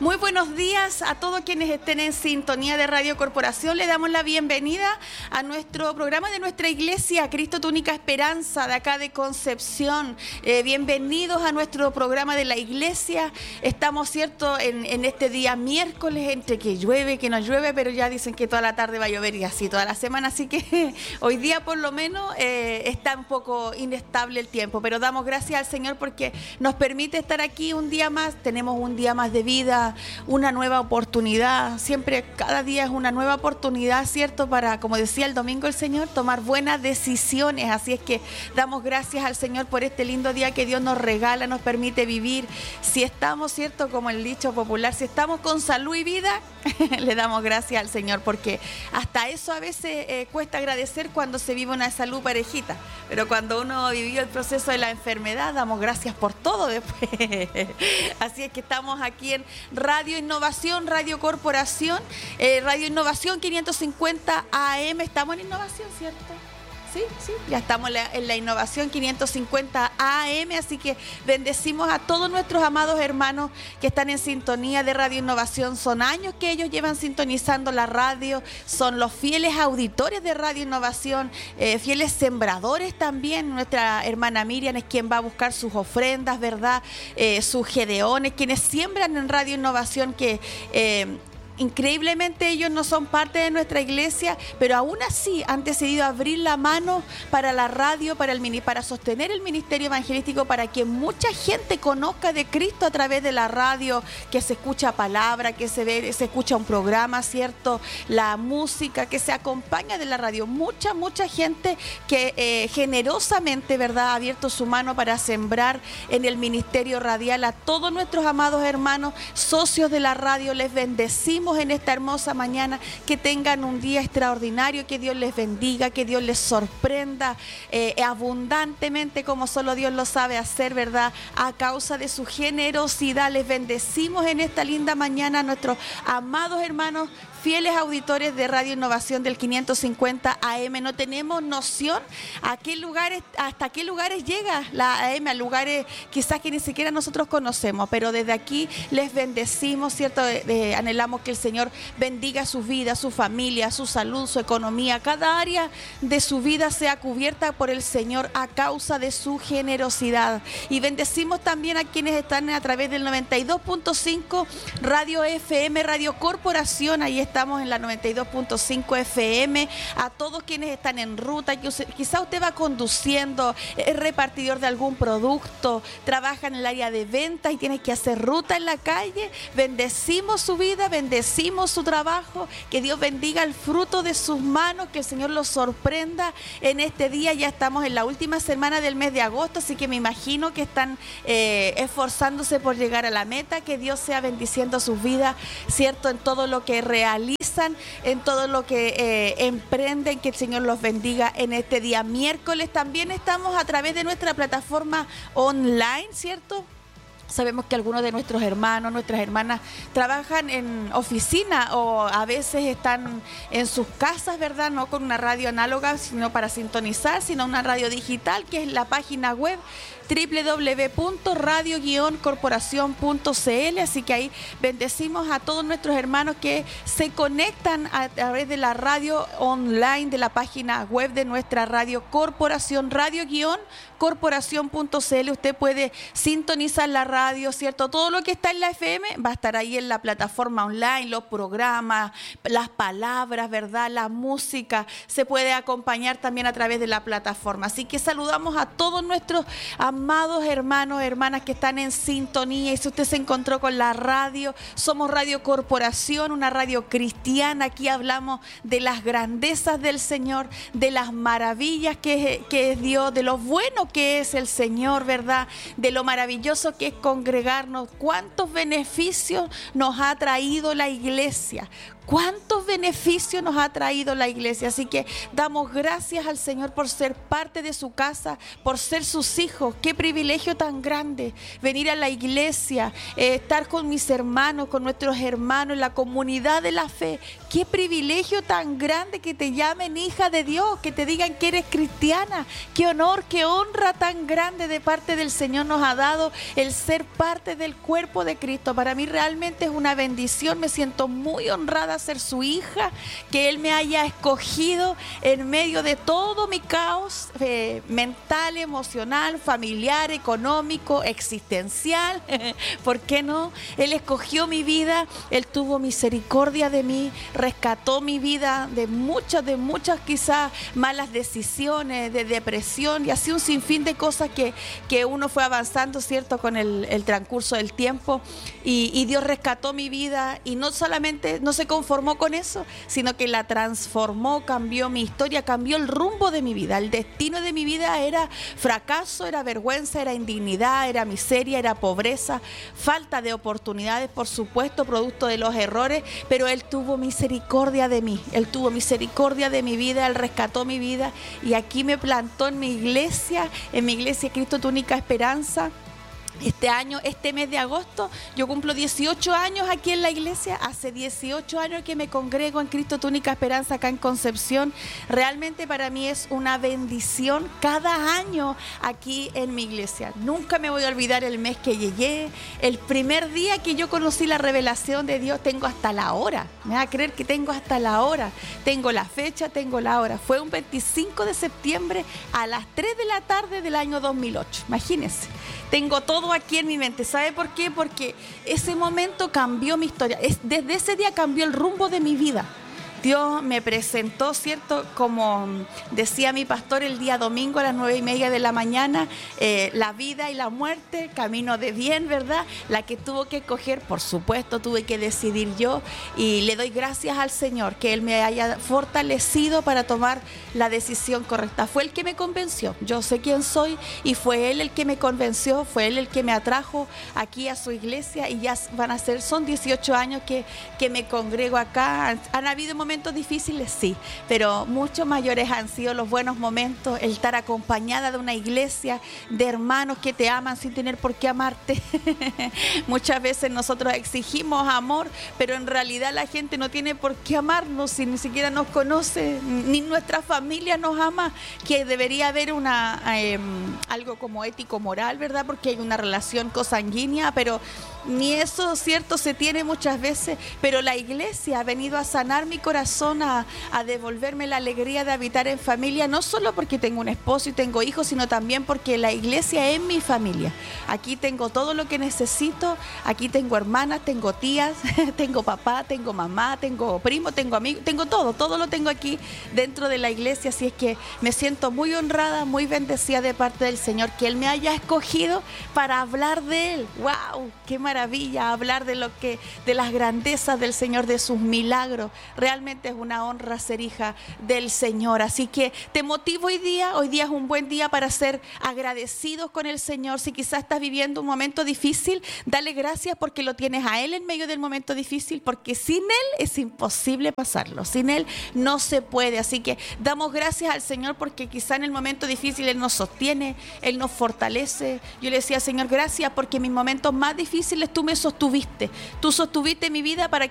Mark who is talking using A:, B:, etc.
A: Muy buenos días a todos quienes estén en sintonía de Radio Corporación. Le damos la bienvenida a nuestro programa de nuestra iglesia, Cristo tu única esperanza, de acá de Concepción. Bienvenidos a nuestro programa de la iglesia. Estamos, cierto, en este día miércoles, entre que llueve, que no llueve, pero ya dicen que toda la tarde va a llover y así toda la semana. Así que hoy día por lo menos está un poco inestable el tiempo, pero damos gracias al Señor porque nos permite estar aquí un día más. Tenemos un día más de vida, una nueva oportunidad. Siempre, cada día es una nueva oportunidad, ¿cierto? Para, como decía el domingo el Señor, tomar buenas decisiones. Así es que damos gracias al Señor por este lindo día que Dios nos regala, nos permite vivir. Si estamos, ¿cierto? Como el dicho popular, si estamos con salud y vida, le damos gracias al Señor, porque hasta eso a veces cuesta agradecer cuando se vive una salud parejita, pero cuando uno vivió el proceso de la enfermedad, damos gracias por todo después. Así es que estamos aquí en Radio Innovación, Radio Corporación, Radio Innovación 550 AM. Estamos en Innovación, ¿cierto? Sí, ya estamos en la Innovación 550 AM, así que bendecimos a todos nuestros amados hermanos que están en sintonía de Radio Innovación. Son años que ellos llevan sintonizando la radio, son los fieles auditores de Radio Innovación, fieles sembradores también. Nuestra hermana Miriam es quien va a buscar sus ofrendas, ¿verdad? Sus gedeones, quienes siembran en Radio Innovación, que increíblemente ellos no son parte de nuestra iglesia, pero aún así han decidido abrir la mano para la radio, para sostener el ministerio evangelístico, para que mucha gente conozca de Cristo a través de la radio, que se escucha palabra, que se escucha un programa, ¿cierto? La música que se acompaña de la radio. Mucha gente que generosamente, ¿verdad?, ha abierto su mano para sembrar en el ministerio radial. A todos nuestros amados hermanos, socios de la radio, les bendecimos en esta hermosa mañana. Que tengan un día extraordinario, que Dios les bendiga, que Dios les sorprenda abundantemente como solo Dios lo sabe hacer, ¿verdad? A causa de su generosidad les bendecimos en esta linda mañana a nuestros amados hermanos fieles auditores de Radio Innovación del 550 AM. No tenemos noción hasta qué lugares llega la AM, a lugares quizás que ni siquiera nosotros conocemos, pero desde aquí les bendecimos, ¿cierto? Anhelamos que el Señor bendiga sus vidas, su familia, su salud, su economía, cada área de su vida sea cubierta por el Señor a causa de su generosidad. Y bendecimos también a quienes están a través del 92.5 Radio FM, Radio Corporación. Ahí estamos en la 92.5 FM. A todos quienes están en ruta, quizá usted va conduciendo, es repartidor de algún producto, trabaja en el área de ventas y tiene que hacer ruta en la calle. Bendecimos su vida, bendecimos su trabajo, que Dios bendiga el fruto de sus manos, que el Señor los sorprenda en este día. Ya estamos en la última semana del mes de agosto, así que me imagino que están esforzándose por llegar a la meta. Que Dios sea bendiciendo sus vidas, ¿cierto? En todo lo que realizan, en todo lo que emprenden, que el Señor los bendiga en este día miércoles. También estamos a través de nuestra plataforma online, ¿cierto? Sabemos que algunos de nuestros hermanos, nuestras hermanas trabajan en oficina o a veces están en sus casas, ¿verdad? No con una radio análoga, sino para sintonizar, sino una radio digital, que es la página web www.radio-corporación.cl. Así que ahí bendecimos a todos nuestros hermanos que se conectan a través de la radio online de la página web de nuestra Radio Corporación, radio-corporación.cl. Usted puede sintonizar la radio, ¿cierto? Todo lo que está en la FM va a estar ahí en la plataforma online, los programas, las palabras, ¿verdad? La música se puede acompañar también a través de la plataforma. Así que saludamos a todos nuestros amados hermanos, hermanas que están en sintonía. Y si usted se encontró con la radio, somos Radio Corporación, una radio cristiana. Aquí hablamos de las grandezas del Señor, de las maravillas que es Dios, de lo bueno que es el Señor, ¿verdad? De lo maravilloso que es congregarnos. Cuántos beneficios nos ha traído la iglesia, cuántos beneficios nos ha traído la iglesia. Así que damos gracias al Señor por ser parte de su casa, por ser sus hijos. Qué privilegio tan grande venir a la iglesia, estar con mis hermanos, con nuestros hermanos en la comunidad de la fe. Qué privilegio tan grande que te llamen hija de Dios, que te digan que eres cristiana. Qué honor, qué honra tan grande de parte del Señor nos ha dado el ser parte del cuerpo de Cristo. Para mí realmente es una bendición, me siento muy honrada ser su hija, que Él me haya escogido en medio de todo mi caos mental, emocional, familiar, económico, existencial. ¿Por qué no? Él escogió mi vida, Él tuvo misericordia de mí, rescató mi vida de muchas quizás malas decisiones, de depresión y así un sinfín de cosas que uno fue avanzando, ¿cierto?, con el transcurso del tiempo. Y Dios rescató mi vida y no solamente no se conformó con eso, sino que la transformó, cambió mi historia, cambió el rumbo de mi vida. El destino de mi vida era fracaso, era vergüenza, era indignidad, era miseria, era pobreza, falta de oportunidades, por supuesto, producto de los errores, pero Él tuvo misericordia de mí, Él tuvo misericordia de mi vida, Él rescató mi vida y aquí me plantó en mi iglesia Cristo tu única esperanza. Este mes de agosto, yo cumplo 18 años aquí en la iglesia. Hace 18 años que me congrego en Cristo tu única esperanza acá en Concepción. Realmente para mí es una bendición cada año aquí en mi iglesia. Nunca me voy a olvidar el mes que llegué, el primer día que yo conocí la revelación de Dios. Tengo hasta la hora, me va a creer que tengo hasta la hora, tengo la fecha, tengo la hora. Fue un 25 de septiembre a las 3 de la tarde del año 2008, imagínense. Tengo todo aquí en mi mente. ¿Sabe por qué? Porque ese momento cambió mi historia. Desde ese día cambió el rumbo de mi vida. Dios me presentó, ¿cierto? Como decía mi pastor el día domingo a las 9:30 de la mañana, la vida y la muerte, camino de bien, ¿verdad? La que tuvo que coger, por supuesto, tuve que decidir yo y le doy gracias al Señor que Él me haya fortalecido para tomar la decisión correcta. Fue Él que me convenció, yo sé quién soy y fue Él el que me convenció, fue Él el que me atrajo aquí a su iglesia y ya son 18 años que me congrego acá. Han habido momentos difíciles, sí, pero mucho mayores han sido los buenos momentos, el estar acompañada de una iglesia, de hermanos que te aman sin tener por qué amarte. Muchas veces nosotros exigimos amor, pero en realidad la gente no tiene por qué amarnos si ni siquiera nos conoce, ni nuestra familia nos ama, que debería haber algo como ético moral, ¿verdad? Porque hay una relación consanguínea, pero ni eso, ¿cierto?, se tiene muchas veces, pero la iglesia ha venido a sanar mi corazón, a devolverme la alegría de habitar en familia, no solo porque tengo un esposo y tengo hijos, sino también porque la iglesia es mi familia. Aquí tengo todo lo que necesito, aquí tengo hermanas, tengo tías, tengo papá, tengo mamá, tengo primo, tengo amigos, tengo todo lo tengo aquí dentro de la iglesia, así es que me siento muy honrada, muy bendecida de parte del Señor, que Él me haya escogido para hablar de Él. ¡Wow! ¡Qué maravilla! Hablar de las grandezas del Señor, de sus milagros. Realmente es una honra ser hija del Señor. Así que te motivo hoy día es un buen día para ser agradecidos con el Señor. Si quizás estás viviendo un momento difícil, dale gracias porque lo tienes a Él en medio del momento difícil, porque sin Él es imposible pasarlo, sin Él no se puede. Así que damos gracias al Señor porque quizá en el momento difícil Él nos sostiene, Él nos fortalece. Yo le decía, Señor, gracias porque en mis momentos más difíciles tú me sostuviste, tú sostuviste mi vida para